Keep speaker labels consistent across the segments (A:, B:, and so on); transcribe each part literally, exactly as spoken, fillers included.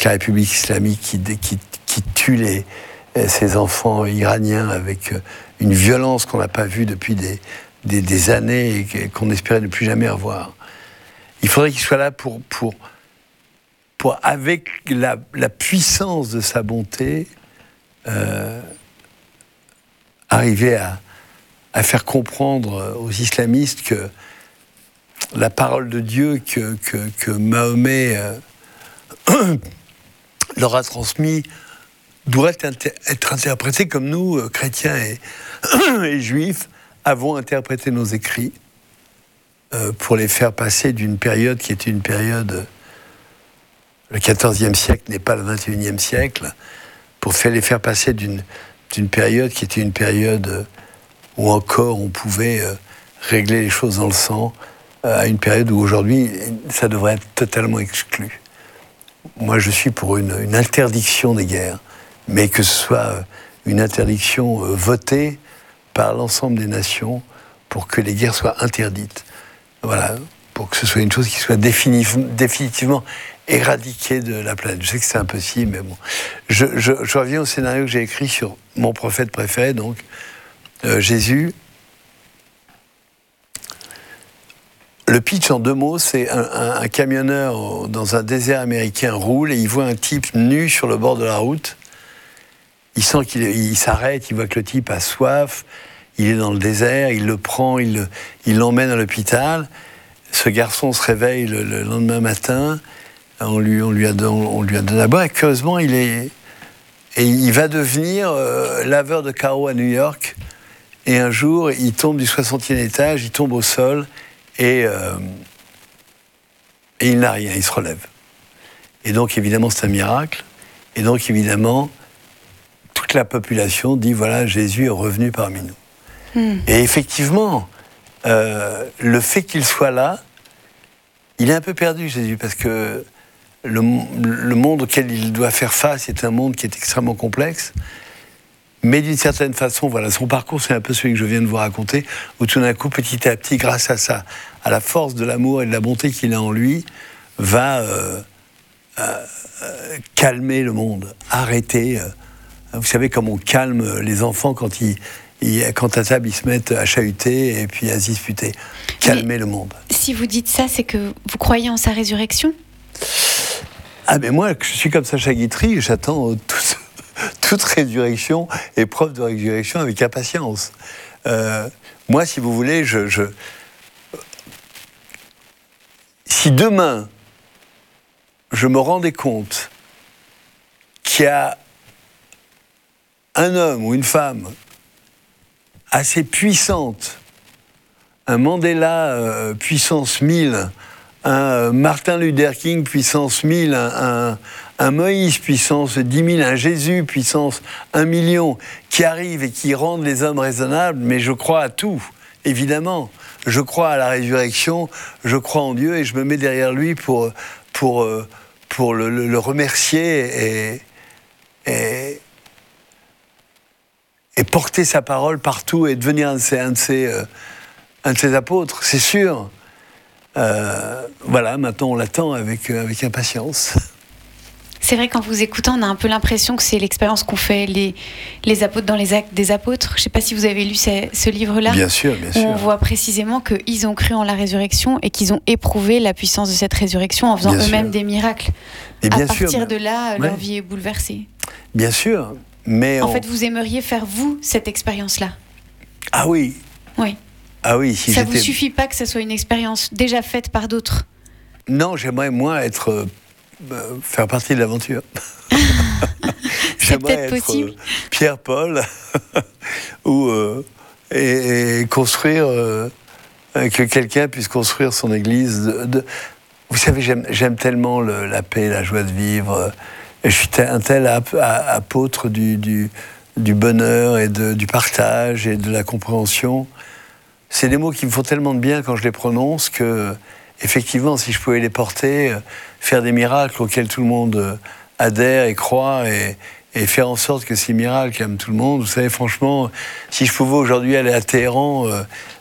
A: avec la République islamique qui, qui, qui tue les, ses enfants iraniens avec une violence qu'on n'a pas vue depuis des, des, des années et qu'on espérait ne plus jamais revoir. Il faudrait qu'il soit là pour, pour, pour avec la, la puissance de sa bonté, euh, arriver à, à faire comprendre aux islamistes que la parole de Dieu que, que, que Mahomet euh, leur a transmis doit inter- être interprétée comme nous, euh, chrétiens et, et juifs, avons interprété nos écrits euh, pour les faire passer d'une période qui était une période... Euh, le quatorzième siècle n'est pas le vingt et unième siècle, pour faire les faire passer d'une, d'une période qui était une période euh, où encore on pouvait euh, régler les choses dans le sang, à une période où aujourd'hui, ça devrait être totalement exclu. Moi, je suis pour une, une interdiction des guerres, mais que ce soit une interdiction votée par l'ensemble des nations pour que les guerres soient interdites. Voilà, pour que ce soit une chose qui soit définitivement, définitivement éradiquée de la planète. Je sais que c'est impossible, mais bon. Je, je, je reviens au scénario que j'ai écrit sur mon prophète préféré, donc euh, Jésus. Le pitch en deux mots, c'est un, un, un camionneur dans un désert américain roule et il voit un type nu sur le bord de la route. Il sent qu'il il s'arrête, il voit que le type a soif, il est dans le désert, il le prend, il, le, il l'emmène à l'hôpital. Ce garçon se réveille le, le lendemain matin, on lui, on lui a donné, on lui a donné à boire et curieusement, il est... Et il va devenir euh, laveur de carreaux à New York. Et un jour, il tombe du soixantième étage, il tombe au sol. Et, euh, et il n'a rien, il se relève. Et donc, évidemment, c'est un miracle. Et donc, évidemment, toute la population dit, voilà, Jésus est revenu parmi nous. Mm. Et effectivement, euh, le fait qu'il soit là, il est un peu perdu, Jésus, parce que le, le monde auquel il doit faire face est un monde qui est extrêmement complexe. Mais d'une certaine façon, voilà, son parcours, c'est un peu celui que je viens de vous raconter, où tout d'un coup, petit à petit, grâce à ça, à la force de l'amour et de la bonté qu'il a en lui, va euh, euh, calmer le monde, arrêter. Euh, vous savez, comme on calme les enfants quand, ils, ils, quand à table, ils se mettent à chahuter et puis à se disputer. Calmer mais le monde.
B: Si vous dites ça, c'est que vous croyez en sa résurrection ?
A: Ah, mais moi, je suis comme Sacha Guitry, j'attends tout ça. Toute résurrection et preuve de résurrection avec impatience. Euh, moi, si vous voulez, je, je... si demain, je me rendais compte qu'il y a un homme ou une femme assez puissante, un Mandela euh, puissance mille, un Martin Luther King puissance mille, un... un un Moïse puissance dix mille, un Jésus puissance un million, qui arrive et qui rendent les hommes raisonnables, mais je crois à tout, évidemment. Je crois à la résurrection, je crois en Dieu et je me mets derrière lui pour, pour, pour le, le, le remercier et, et, et porter sa parole partout et devenir un de ses, un de ses, un de ses apôtres, c'est sûr. Euh, voilà, maintenant on l'attend avec, avec impatience.
B: C'est vrai, qu'en vous écoutant, on a un peu l'impression que c'est l'expérience qu'ont fait les, les apôtres dans les Actes des apôtres. Je ne sais pas si vous avez lu ce, ce livre-là.
A: Bien sûr, bien sûr.
B: Où on voit précisément qu'ils ont cru en la résurrection et qu'ils ont éprouvé la puissance de cette résurrection en faisant bien eux-mêmes sûr. Des miracles. Et bien à partir sûr, de là, ouais. Leur vie est bouleversée.
A: Bien sûr, mais...
B: En
A: on...
B: fait, vous aimeriez faire, vous, cette expérience-là.
A: Ah oui.
B: Oui.
A: Ah oui, si
B: ça
A: j'étais...
B: ne vous suffit pas que ça soit une expérience déjà faite par d'autres?
A: Non, j'aimerais, moi, être... Euh... Euh, faire partie de l'aventure.
B: C'est peut-être
A: être,
B: possible.
A: Euh, Pierre-Paul ou euh, et, et construire euh, que quelqu'un puisse construire son église. De, de... Vous savez, j'aime, j'aime tellement le, la paix, la joie de vivre. Et je suis un tel ap- apôtre du, du, du bonheur et de, du partage et de la compréhension. C'est des mots qui me font tellement de bien quand je les prononce que effectivement, si je pouvais les porter, euh, faire des miracles auxquels tout le monde euh, adhère et croit, et, et faire en sorte que ces miracles aiment tout le monde. Vous savez, franchement, si je pouvais aujourd'hui aller à Téhéran, euh,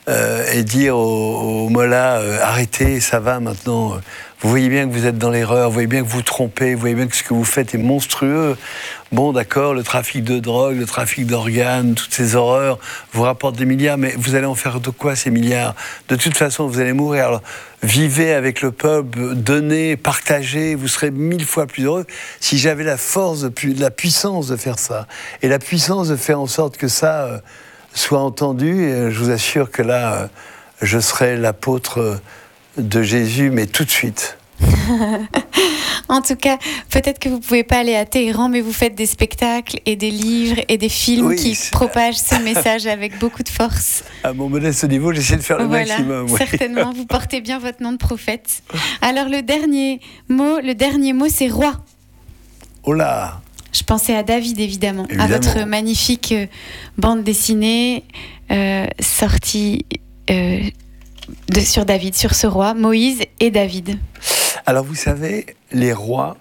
A: euh, et dire aux, aux mollahs euh, arrêtez, ça va maintenant. Vous voyez bien que vous êtes dans l'erreur, vous voyez bien que vous vous trompez, vous voyez bien que ce que vous faites est monstrueux. Bon, d'accord, le trafic de drogue, le trafic d'organes, toutes ces horreurs vous rapportent des milliards, mais vous allez en faire de quoi ces milliards? De toute façon, vous allez mourir. Alors, vivez avec le peuple, donnez, partagez, vous serez mille fois plus heureux. Si j'avais la force, de, la puissance de faire ça, et la puissance de faire en sorte que ça euh, soit entendu, et je vous assure que là, euh, je serais l'apôtre de Jésus, mais tout de suite.
B: En tout cas, peut-être que vous ne pouvez pas aller à Téhéran, mais vous faites des spectacles et des livres et des films oui, qui c'est... propagent ce message avec beaucoup de force.
A: À mon modeste niveau, j'essaie de faire le
B: voilà,
A: maximum. Oui.
B: Certainement, vous portez bien votre nom de prophète. Alors le dernier mot, le dernier mot, c'est roi.
A: Oh là!
B: Je pensais à David, évidemment,
A: évidemment.
B: à votre magnifique euh, bande dessinée euh, sortie euh, de, sur David, sur ce roi, Moïse et David.
A: Alors vous savez, les rois,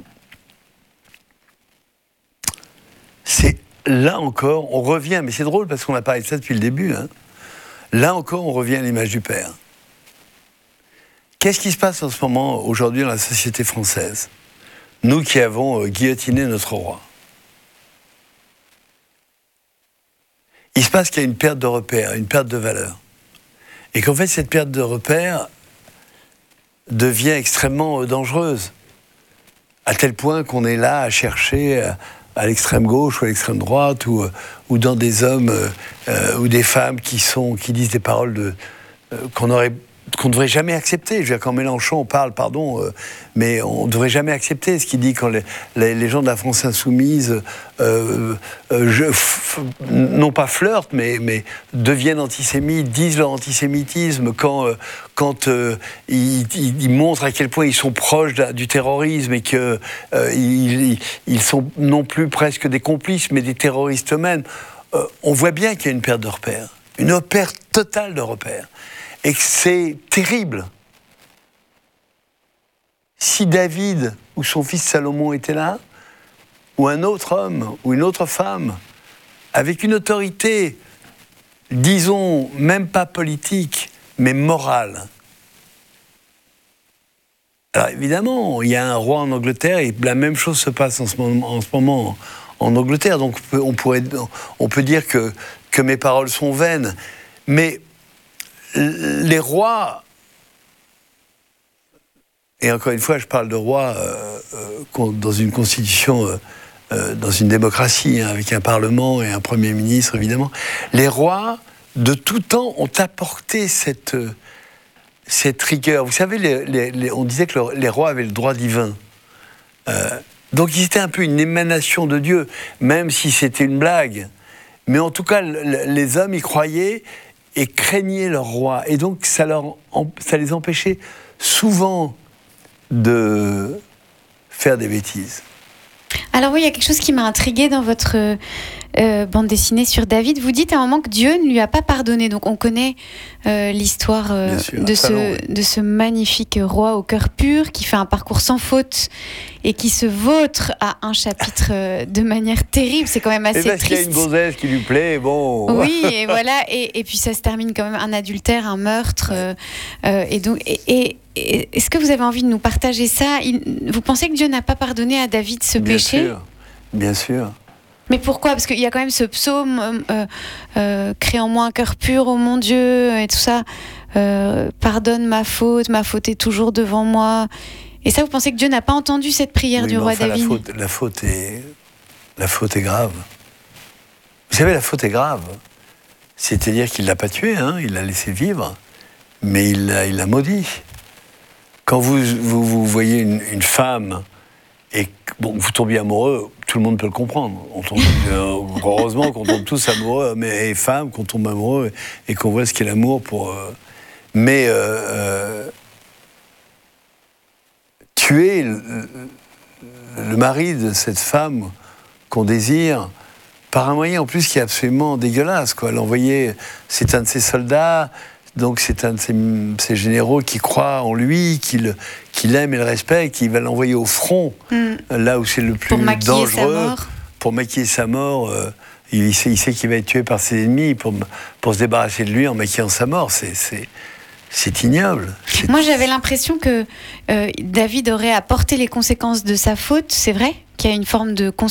A: c'est là encore, on revient, mais c'est drôle parce qu'on a parlé de ça depuis le début, hein. Là encore, on revient à l'image du Père. Qu'est-ce qui se passe en ce moment, aujourd'hui, dans la société française? Nous qui avons euh, guillotiné notre roi. Il se passe qu'il y a une perte de repères, une perte de valeur. Et qu'en fait, cette perte de repères devient extrêmement dangereuse, à tel point qu'on est là à chercher à, à l'extrême gauche ou à l'extrême droite, ou, ou dans des hommes euh, ou des femmes qui, sont, qui disent des paroles de, euh, qu'on aurait... qu'on ne devrait jamais accepter. Je veux dire, quand Mélenchon parle, pardon, euh, mais on ne devrait jamais accepter ce qu'il dit quand les, les, les gens de la France insoumise, euh, euh, je, f, non pas flirtent, mais, mais deviennent antisémites, disent leur antisémitisme, quand, euh, quand euh, ils, ils, ils montrent à quel point ils sont proches de, du terrorisme et qu'ils euh, ils, ils sont non plus presque des complices, mais des terroristes eux-mêmes. Euh, on voit bien qu'il y a une perte de repères, une perte totale de repères. Et que c'est terrible. Si David ou son fils Salomon étaient là, ou un autre homme, ou une autre femme, avec une autorité, disons, même pas politique, mais morale. Alors évidemment, il y a un roi en Angleterre, et la même chose se passe en ce moment en, ce moment en Angleterre, donc on peut, on pourrait, on peut dire que, que mes paroles sont vaines, mais les rois, et encore une fois, je parle de rois euh, euh, dans une constitution, euh, euh, dans une démocratie, hein, avec un parlement et un premier ministre, évidemment. Les rois, de tout temps, ont apporté cette, cette rigueur. Vous savez, les, les, les, on disait que le, les rois avaient le droit divin. Euh, donc ils étaient un peu une émanation de Dieu, même si c'était une blague. Mais en tout cas, les hommes y croyaient et craignaient leur roi. Et donc, ça, leur, ça les empêchait souvent de faire des bêtises.
B: Alors oui, il y a quelque chose qui m'a intriguée dans votre euh, bande dessinée sur David. Vous dites à un moment que Dieu ne lui a pas pardonné. Donc on connaît euh, l'histoire euh, sûr, de, ce, oui. de ce magnifique roi au cœur pur qui fait un parcours sans faute et qui se vautre à un chapitre euh, de manière terrible. C'est quand même assez
A: parce
B: triste.
A: Parce qu'il y a une gonzesse qui lui plaît, bon...
B: Oui, et voilà. Et, et puis ça se termine quand même un adultère, un meurtre. Euh, euh, et donc... Et, et, Est-ce que vous avez envie de nous partager ça? Vous pensez que Dieu n'a pas pardonné à David ce
A: bien
B: péché?
A: Sûr, bien sûr.
B: Mais pourquoi? Parce qu'il y a quand même ce psaume euh, euh, crée en moi un cœur pur, ô mon Dieu, et tout ça. Euh, pardonne ma faute, ma faute est toujours devant moi. Et ça, vous pensez que Dieu n'a pas entendu cette prière oui, du roi
A: enfin,
B: David?
A: la faute, la, faute est, la faute est grave. Vous savez, la faute est grave. C'est-à-dire qu'il ne l'a pas tué, hein, il l'a laissé vivre, mais il l'a, il l'a maudit. Quand vous, vous, vous voyez une, une femme et bon, vous tombez amoureux, tout le monde peut le comprendre. On tombe, euh, heureusement qu'on tombe tous amoureux, hommes et femmes, qu'on tombe amoureux et qu'on voit ce qu'est l'amour. Pour, euh, mais euh, euh, tuer le, le mari de cette femme qu'on désire par un moyen en plus qui est absolument dégueulasse, quoi. L'envoyer, c'est un de ses soldats. Donc c'est un de ces, ces généraux qui croit en lui, qui, le, qui l'aime et le respecte, qui va l'envoyer au front, mm. là où c'est le plus
B: pour
A: dangereux,
B: sa mort.
A: pour maquiller sa mort. Euh, Il sait, il sait qu'il va être tué par ses ennemis pour, pour se débarrasser de lui en maquillant sa mort. C'est, c'est, c'est ignoble. C'est...
B: Moi, j'avais l'impression que euh, David aurait à porter les conséquences de sa faute. C'est vrai qu'il y a une forme de